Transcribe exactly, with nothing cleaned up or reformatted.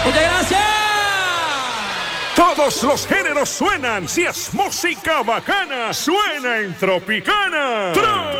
Muchas gracias. Todos los géneros suenan. Si es música bacana, suena en Tropicana.